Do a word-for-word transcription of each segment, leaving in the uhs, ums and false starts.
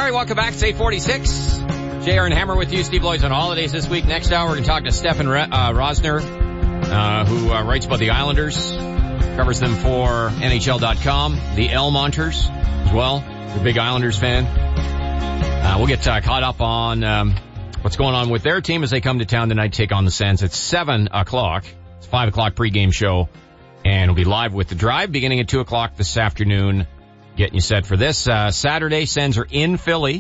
right, welcome back. It's eight forty-six. J R and Hammer with you. Steve Lloyd's on holidays this week. Next hour, we're going to talk to Stefan Re- uh, Rosner, uh, who uh, writes about the Islanders, covers them for N H L dot com, the Elmonters as well. You're a big Islanders fan. Uh, we'll get uh, caught up on um, what's going on with their team as they come to town tonight to take on the Sens at seven o'clock. It's five o'clock pregame show, and we'll be live with the Drive beginning at two o'clock this afternoon, getting you set for this. Uh, Saturday, Sens are in Philly.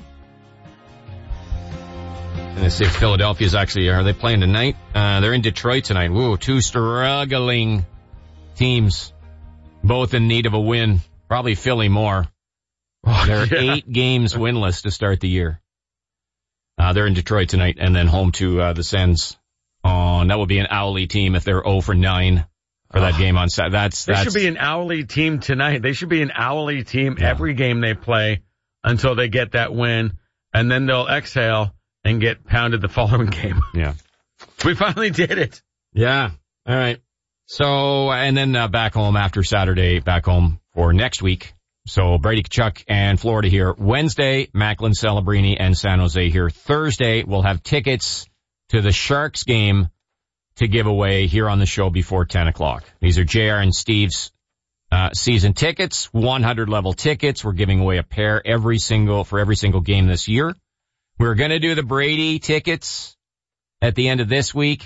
And let's see if Philadelphia's actually, are they playing tonight? Uh, they're in Detroit tonight. Woo, two struggling teams, both in need of a win. Probably Philly more. Oh, they're yeah. eight games winless to start the year. Uh, they're in Detroit tonight and then home to, uh, the Sens. Oh, and that would be an Owly team if they're oh for nine for that oh. game on Saturday. That's, they that's. should be an Owly team tonight. They should be an Owly team yeah. every game they play until they get that win. And then they'll exhale and get pounded the following game. Yeah. We finally did it. Yeah. All right. So, and then uh, back home after Saturday, back home for next week. So Brady Tkachuk and Florida here Wednesday, Macklin, Celebrini, and San Jose here Thursday. We'll have tickets to the Sharks game to give away here on the show before ten o'clock. These are J R and Steve's uh season tickets, one hundred level tickets. We're giving away a pair every single, for every single game this year. We're going to do the Brady tickets at the end of this week.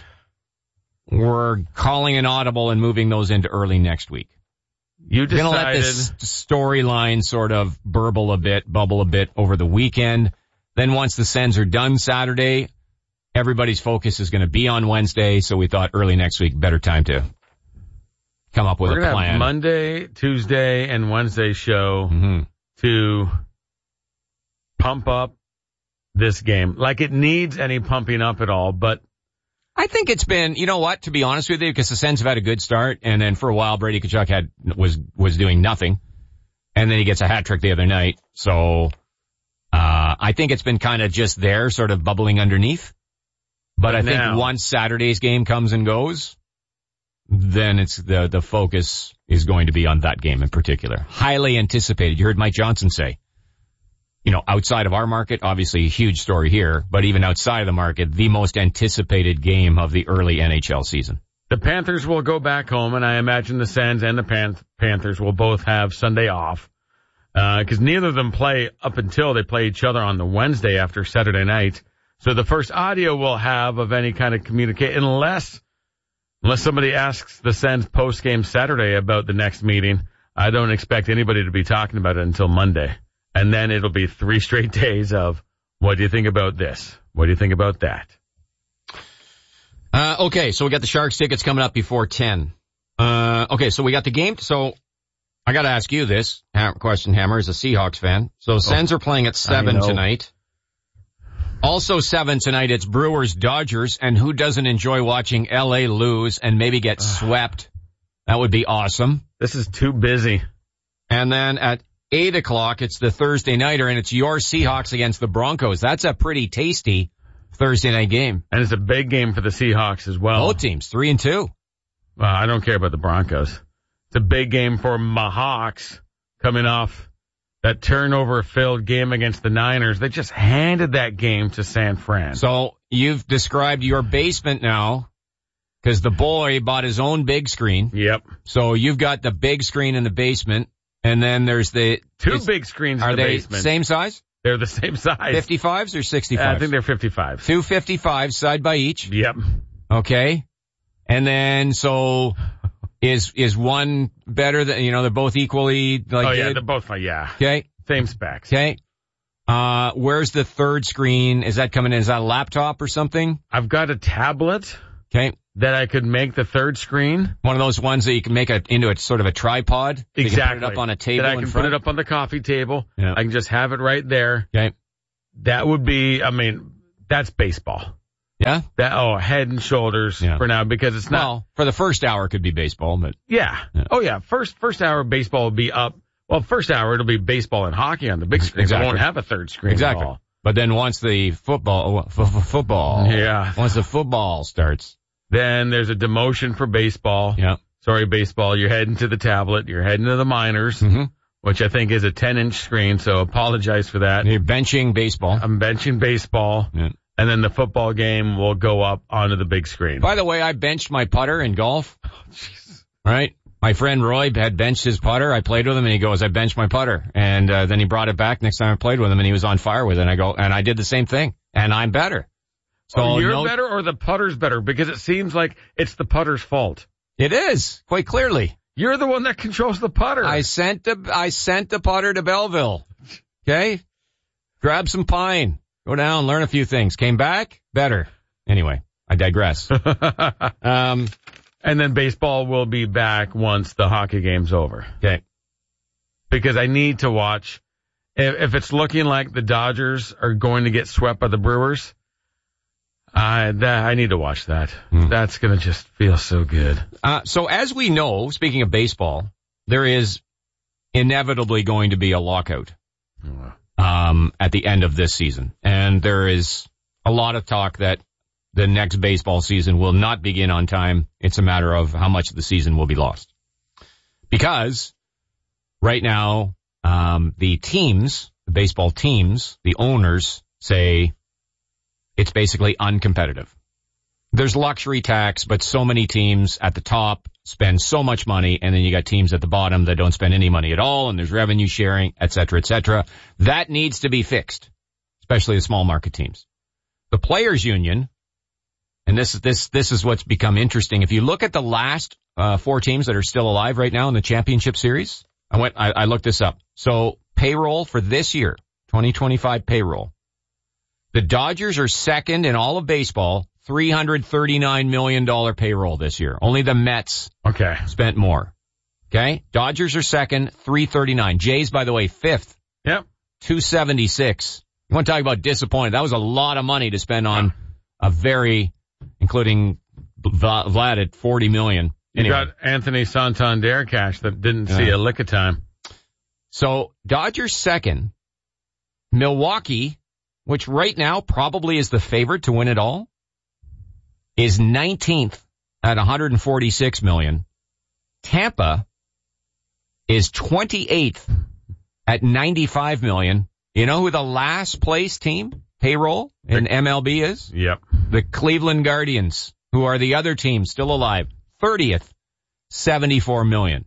We're calling an audible and moving those into early next week. You decided. We're going to let this storyline sort of burble a bit, bubble a bit over the weekend. Then once the Sens are done Saturday, everybody's focus is going to be on Wednesday. So we thought early next week, better time to come up with We're a gonna plan. Have Monday, Tuesday, and Wednesday show mm-hmm. to pump up this game. Like it needs any pumping up at all, but I think it's been, you know what, to be honest with you, because the Sens have had a good start, and then for a while Brady Tkachuk had, was, was doing nothing, and then he gets a hat trick the other night, so, uh, I think it's been kind of just there, sort of bubbling underneath, but, but I now, think once Saturday's game comes and goes, then it's the, the focus is going to be on that game in particular. Highly anticipated. You heard Mike Johnson say, you know, outside of our market, obviously a huge story here, but even outside of the market, the most anticipated game of the early N H L season. The Panthers will go back home, and I imagine the Sens and the Pan- Panthers will both have Sunday off, because uh, neither of them play up until they play each other on the Wednesday after Saturday night. So the first audio we'll have of any kind of communication, unless, unless somebody asks the Sens post-game Saturday about the next meeting, I don't expect anybody to be talking about it until Monday. And then it'll be three straight days of, what do you think about this? What do you think about that? Uh, okay, so we got the Sharks tickets coming up before ten. Uh, okay, so we got the game. So I got to ask you this question, Hammer, as a Seahawks fan. So Sens oh, are playing at seven tonight. Also seven tonight, it's Brewers Dodgers. And who doesn't enjoy watching L A lose and maybe get swept? That would be awesome. This is too busy. And then at eight o'clock, it's the Thursday nighter, and it's your Seahawks against the Broncos. That's a pretty tasty Thursday night game. And it's a big game for the Seahawks as well. Both teams, three and two. Well, I don't care about the Broncos. It's a big game for my Hawks coming off that turnover-filled game against the Niners. They just handed that game to San Fran. So you've described your basement now, because the boy bought his own big screen. Yep. So you've got the big screen in the basement. And then there's the... Two big screens in the basement. Are they same size? They're the same size. fifty-fives or sixty-fives? Uh, I think they're fifty-fives. Two fifty-fives side by each? Yep. Okay. And then, so, is is one better than, you know, they're both equally... like. Oh, yeah, good? They're both, yeah. Okay. Same specs. Okay. Uh, where's the third screen? Is that coming in? Is that a laptop or something? I've got a tablet. Okay. That I could make the third screen. One of those ones that you can make a, into a sort of a tripod. So exactly. You can put it up on a table. That I can in front. put it up on the coffee table. Yeah. I can just have it right there. Okay. That would be, I mean, that's baseball. Yeah? That, oh, head and shoulders yeah. for now, because it's not. Well, for the first hour it could be baseball, but. Yeah. yeah. Oh, yeah. First, first hour baseball will be up. Well, first hour it'll be baseball and hockey on the big screen. Exactly. It won't have a third screen. Exactly. At all. But then once the football, f- f- football. Yeah. Once the football starts. Then there's a demotion for baseball. Yeah. Sorry, baseball. You're heading to the tablet. You're heading to the minors. Mm-hmm. which I think is a ten-inch screen, so apologize for that. You're benching baseball. I'm benching baseball, Yeah. and then the football game will go up onto the big screen. By the way, I benched my putter in golf. Oh, jeez. Right? My friend Roy had benched his putter. I played with him, and he goes, I benched my putter. And uh, then he brought it back next time I played with him, and he was on fire with it. And I go, and I did the same thing, and I'm better. So oh, you're no, better or the putter's better? Because it seems like it's the putter's fault. It is, quite clearly. You're the one that controls the putter. I sent the, I sent the putter to Belleville. Okay? Grab some pine. Go down, learn a few things. Came back, better. Anyway, I digress. um, and then baseball will be back once the hockey game's over. Okay. Because I need to watch. If, if it's looking like the Dodgers are going to get swept by the Brewers, I that, I need to watch that. Mm. That's going to just feel so good. Uh, so as we know, speaking of baseball, there is inevitably going to be a lockout um, at the end of this season. And there is a lot of talk that the next baseball season will not begin on time. It's a matter of how much of the season will be lost. Because right now, um, the teams, the baseball teams, the owners say it's basically uncompetitive. There's luxury tax, but so many teams at the top spend so much money, and then you got teams at the bottom that don't spend any money at all, and there's revenue sharing, et cetera, et cetera. That needs to be fixed, especially the small market teams. The Players Union, and this is this this is what's become interesting. If you look at the last uh, four teams that are still alive right now in the championship series, I went I, I looked this up. So payroll for this year, twenty twenty-five payroll. The Dodgers are second in all of baseball, three hundred thirty-nine million dollars payroll this year. Only the Mets okay. spent more. Okay? Dodgers are second, three thirty-nine. Jays, by the way, fifth. Yep. two seventy-six. You want to talk about disappointed? That was a lot of money to spend on a very, including Vlad at forty million dollars. You anyway. got Anthony Santander cash that didn't see yeah. a lick of time. So Dodgers second. Milwaukee, which right now probably is the favorite to win it all, is nineteenth at one hundred forty-six million dollars. Tampa is twenty-eighth at ninety-five million dollars. You know who the last place team payroll in M L B is? Yep. The Cleveland Guardians, who are the other team still alive, thirtieth, seventy-four million dollars.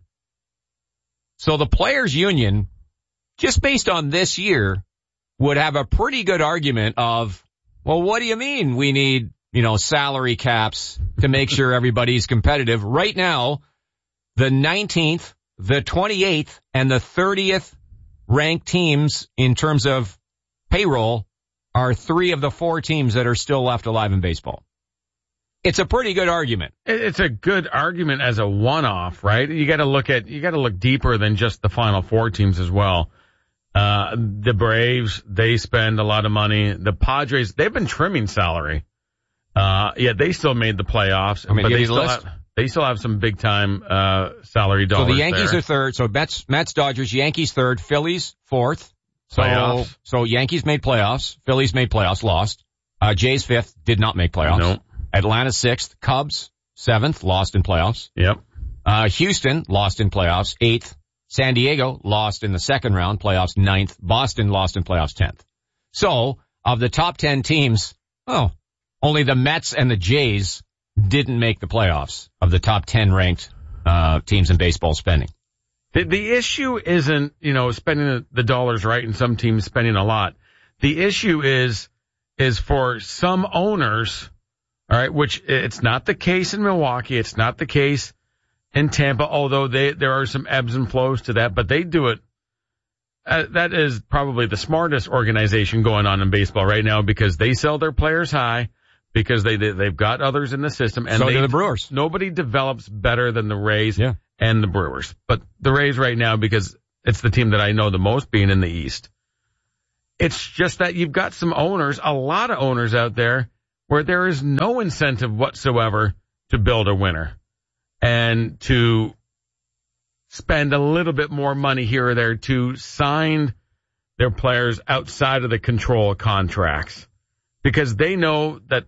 So the Players Union, just based on this year, would have a pretty good argument of, well, what do you mean we need, you know, salary caps to make sure everybody's competitive? Right now, the nineteenth, the twenty-eighth, and the thirtieth ranked teams in terms of payroll are three of the four teams that are still left alive in baseball. It's a pretty good argument. It's a good argument as a one-off, right? You got to look at, you got to look deeper than just the final four teams as well. Uh, the Braves, they spend a lot of money. The Padres, they've been trimming salary. Uh, yeah, they still made the playoffs. I mean, but you they need still, a list? have, they still have some big time, uh, salary dollars. So the Yankees there. are third. So Mets, Mets, Dodgers, Yankees third, Phillies fourth. So, Playoffs. so Yankees made playoffs. Phillies made playoffs, lost. Uh, Jays fifth, did not make playoffs. Nope. Atlanta sixth. Cubs seventh, lost in playoffs. Yep. Uh, Houston lost in playoffs, eighth. San Diego lost in the second round, playoffs ninth. Boston lost in playoffs tenth. So, of the top ten teams, oh, only the Mets and the Jays didn't make the playoffs of the top ten ranked uh teams in baseball spending. The, the issue isn't, you know, spending the, the dollars right and some teams spending a lot. The issue is, is for some owners, all right, which it's not the case in Milwaukee. It's not the case in Tampa, although they, there are some ebbs and flows to that, but they do it. Uh, that is probably the smartest organization going on in baseball right now because they sell their players high because they, they, they've got others in the system. And so they, do the Brewers. Nobody develops better than the Rays yeah. and the Brewers. But the Rays right now, because it's the team that I know the most being in the East, it's just that you've got some owners, a lot of owners out there where there is no incentive whatsoever to build a winner and to spend a little bit more money here or there to sign their players outside of the control of contracts because they know that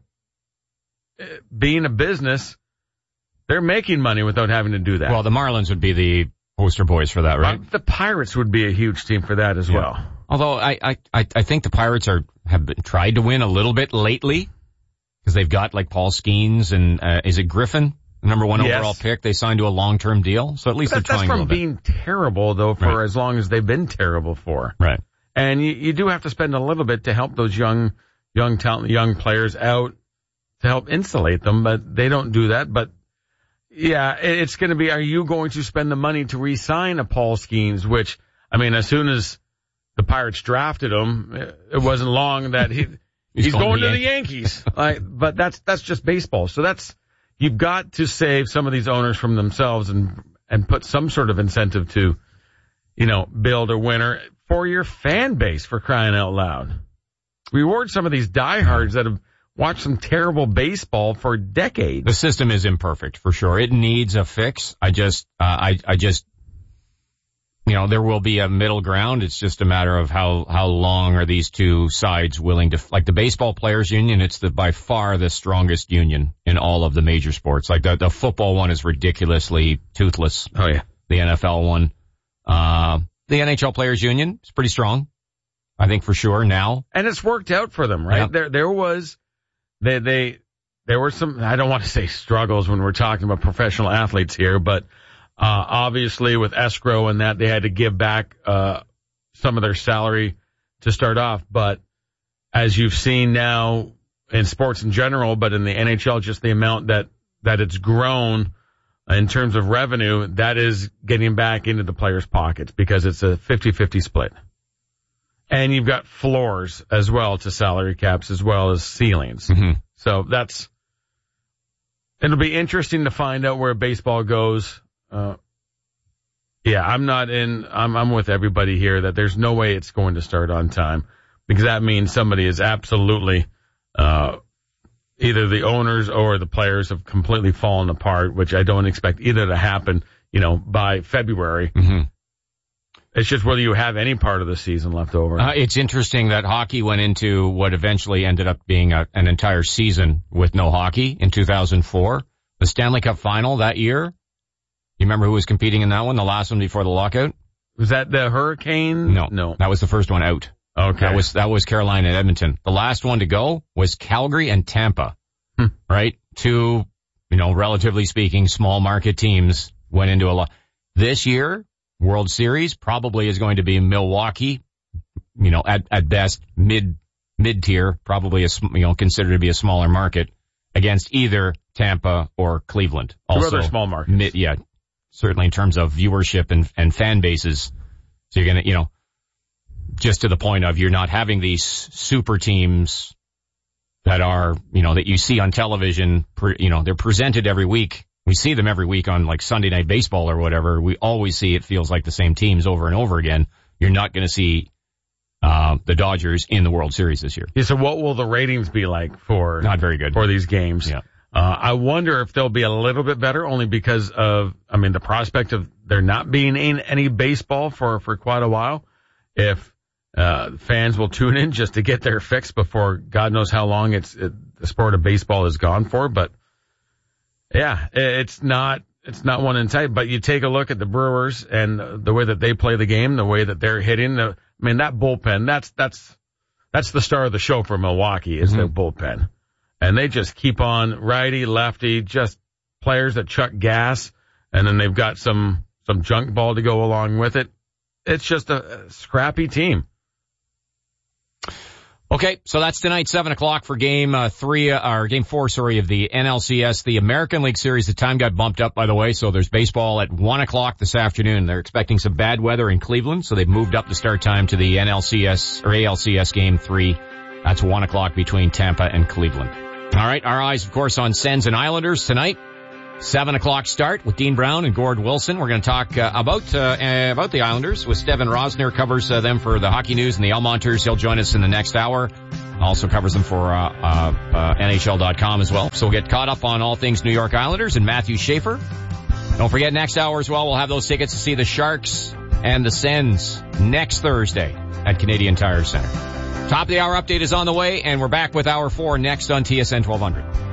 being a business, they're making money without having to do that. Well, the Marlins would be the poster boys for that, right? Uh, the Pirates would be a huge team for that as yeah. well. Although I, I, I think the Pirates are have been, tried to win a little bit lately because they've got like Paul Skeens and uh, is it Griffin, the number one yes. overall pick? They signed to a long-term deal, so at least that, they're trying that's a little bit. That's from being terrible though for right. as long as they've been terrible for. Right. And you, you do have to spend a little bit to help those young, young talent, young players out to help insulate them, but they don't do that. But yeah, it's going to be, are you going to spend the money to re-sign a Paul Skeens, which, I mean, as soon as the Pirates drafted him, it wasn't long that he, he's, he's going, going to the Yankees. like, but that's, that's just baseball. So that's, you've got to save some of these owners from themselves and, and put some sort of incentive to, you know, build a winner for your fan base, for crying out loud. Reward some of these diehards that have watched some terrible baseball for decades. The system is imperfect, for sure. It needs a fix. I just, uh, I, I just, you know, there will be a middle ground. It's just a matter of how, how long are these two sides willing to, like the baseball players union, it's the, by far the strongest union in all of the major sports. Like the, the football one is ridiculously toothless. Oh yeah. The N F L one, uh, the N H L players union is pretty strong. I think for sure now. And it's worked out for them, right? Yep. There, there was, They, they, there were some, I don't want to say struggles when we're talking about professional athletes here, but, uh, obviously with escrow and that, they had to give back, uh, some of their salary to start off. But as you've seen now in sports in general, but in the N H L, just the amount that, that it's grown in terms of revenue, that is getting back into the players' pockets because it's a fifty-fifty split. And you've got floors as well to salary caps as well as ceilings. Mm-hmm. So that's, it'll be interesting to find out where baseball goes. Uh, yeah, I'm not in, I'm, I'm with everybody here that there's no way it's going to start on time because that means somebody is absolutely, uh, either the owners or the players have completely fallen apart, which I don't expect either to happen, you know, by February. Mm-hmm. It's just whether you have any part of the season left over. Uh, it's interesting that hockey went into what eventually ended up being a, an entire season with no hockey in two thousand four. The Stanley Cup final that year. You remember who was competing in that one, the last one before the lockout? Was that the Hurricane? No. No. That was the first one out. Okay. That was, that was Carolina and Edmonton. The last one to go was Calgary and Tampa. Hmm. Right? Two, you know, relatively speaking, small market teams went into a lot. This year, World Series probably is going to be Milwaukee, you know, at, at best mid, mid tier, probably a, you know, considered to be a smaller market against either Tampa or Cleveland. Also, other small markets. Mid, yeah, certainly in terms of viewership and, and fan bases. So you're going to, you know, just to the point of you're not having these super teams that are, you know, that you see on television, you know, they're presented every week. We see them every week on like Sunday Night Baseball or whatever. We always see it feels like the same teams over and over again. You're not going to see uh, the Dodgers in the World Series this year. Yeah, so what will the ratings be like for not very good for these games? Yeah. Uh, I wonder if they'll be a little bit better only because of, I mean, the prospect of there not being in any baseball for, for quite a while. If uh fans will tune in just to get their fix before God knows how long it's it, the sport of baseball is gone for, but. Yeah, it's not, it's not one in sight, but you take a look at the Brewers and the way that they play the game, the way that they're hitting. The, I mean, that bullpen, that's, that's, that's the star of the show for Milwaukee is mm-hmm. their bullpen. And they just keep on righty, lefty, just players that chuck gas. And then they've got some, some junk ball to go along with it. It's just a, a scrappy team. Okay, so that's tonight, seven o'clock for game uh, three, uh, or game four, sorry, of the N L C S, the American League Series. The time got bumped up, by the way, so there's baseball at one o'clock this afternoon. They're expecting some bad weather in Cleveland, so they've moved up the start time to the N L C S, or A L C S game three. That's one o'clock between Tampa and Cleveland. All right, our eyes, of course, on Sens and Islanders tonight. Seven o'clock start with Dean Brown and Gord Wilson. We're going to talk uh, about uh, uh, about the Islanders with Steven Rosner, covers uh, them for the Hockey News and the Elmonters. He'll join us in the next hour. Also covers them for uh, uh, uh N H L dot com as well. So we'll get caught up on all things New York Islanders and Matthew Schaefer. Don't forget, next hour as well, we'll have those tickets to see the Sharks and the Sens next Thursday at Canadian Tire Center. Top of the hour update is on the way, and we're back with hour four next on T S N twelve hundred.